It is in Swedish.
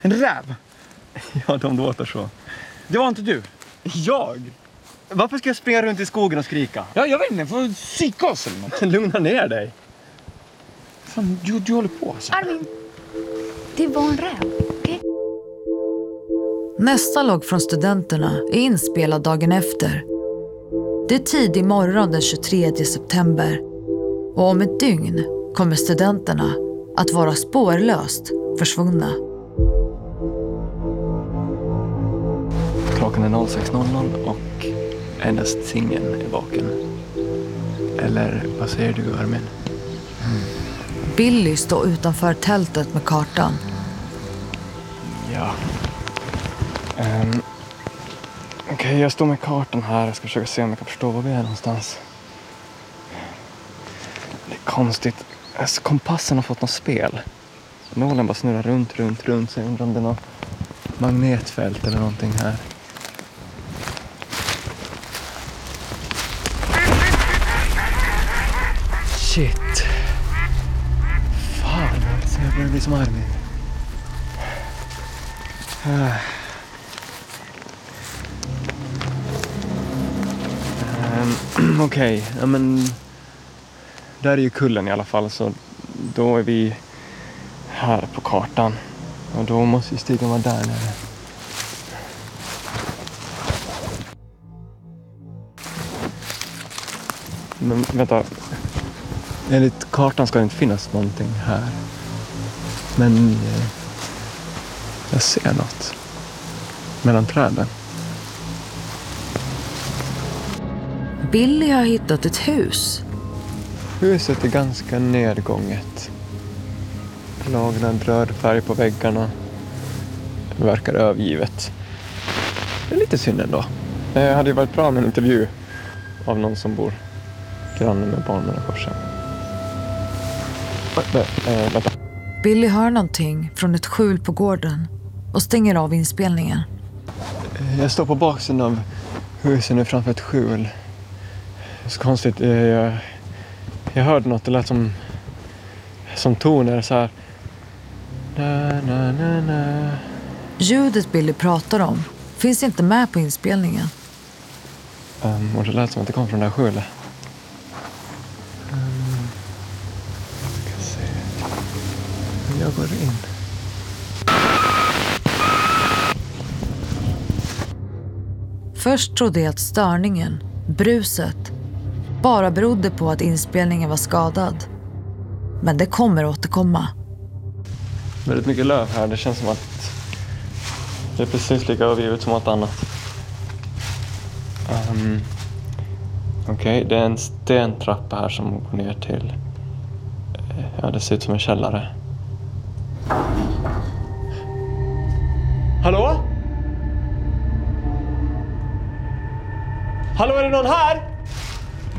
En räv? Ja, de låter så. Det var inte du. Jag? Varför ska jag springa runt i skogen och skrika? Ja, jag vet inte, för psykos eller något. Lugna ner dig. Fan, du håller på alltså. Armin, det var en räv, okej? Nästa logg från studenterna är inspelad dagen efter. Det är tidig morgon den 23 september. Och om ett dygn kommer studenterna att vara spårlöst försvunna. Klockan är 06.00 och endast singeln är vaken. Eller vad säger du, Armin? Billy står utanför tältet med kartan. Ja. Okej, jag står med kartan här. Jag ska försöka se om jag kan förstå var vi är någonstans. Det är konstigt. Alltså, kompassen har fått något spel. Nålen bara snurrar runt. Så jag undrar om det är något magnetfält eller någonting här. Shit. Fan, så jag börjar bli som Armin. Okej, ja, men där är ju kullen i alla fall, så då är vi här på kartan och då måste ju stigen vara där nere. Men vänta, enligt kartan ska det inte finnas någonting här, men jag ser något mellan träden. Billy har hittat ett hus. Huset är ganska nedgånget. Lagnad röd färg på väggarna. Det verkar övergivet. Det är lite synd ändå. Det hade ju varit bra med en intervju av någon som bor granne med Barnmänniskokorsen. Vänta. Billy hör någonting från ett skjul på gården och stänger av inspelningen. Jag står på baksidan av huset nu framför ett skjul. Det är så konstigt. Jag hörde något, det lät som toner så här. Na. Ljudet Billy pratar om finns inte med på inspelningen. Och det lät som att det kom från det här skjulet. Ska se. Jag går in. Först trodde jag att störningen, bruset, bara berodde på att inspelningen var skadad. Men det kommer återkomma. Väldigt mycket löv här. Det känns som att det är precis lika övergivet som något annat. Okej, det är en stentrappa här som går ner till... Ja, det ser ut som en källare. Hallå? Hallå, är det någon här?